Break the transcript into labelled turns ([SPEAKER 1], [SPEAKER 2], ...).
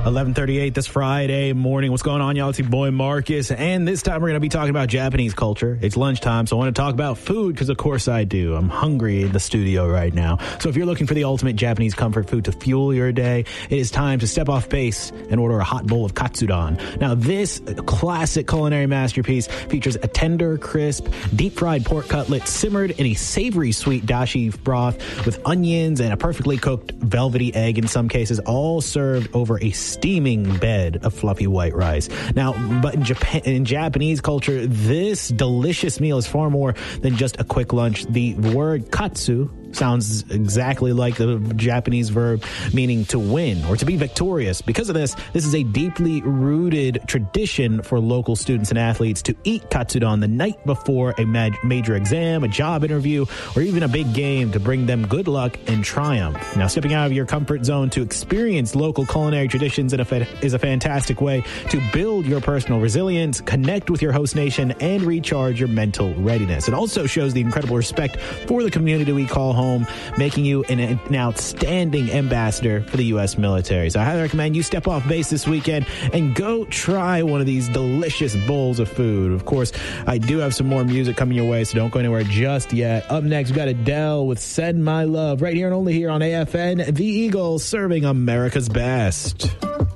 [SPEAKER 1] 11:38 this Friday morning. What's going on, y'all? It's your boy Marcus, and this time we're going to be talking about Japanese culture. It's lunchtime, so I want to talk about food because, of course, I do. I'm hungry in the studio right now. So if you're looking for the ultimate Japanese comfort food to fuel your day, it is time to step off base and order a hot bowl of katsudon. Now, this classic culinary masterpiece features a tender, crisp, deep-fried pork cutlet simmered in a savory sweet dashi broth with onions and a perfectly cooked velvety egg in some cases, all served over a steaming bed of fluffy white rice. Now, but in Japanese culture, this delicious meal is far more than just a quick lunch. The word katsu sounds exactly like the Japanese verb meaning to win or to be victorious. Because of this is a deeply rooted tradition for local students and athletes to eat katsudon the night before a major exam, a job interview, or even a big game to bring them good luck and triumph. Now, stepping out of your comfort zone to experience local culinary traditions is a fantastic way to build your personal resilience, connect with your host nation, and recharge your mental readiness. It also shows the incredible respect for the community we call home, making you an outstanding ambassador for the U.S. military. So I highly recommend you step off base this weekend and go try one of these delicious bowls of food. Of course, I do have some more music coming your way, so don't go anywhere just yet. Up next, we got Adele with Send My Love right here and only here on AFN, The Eagle, serving America's best.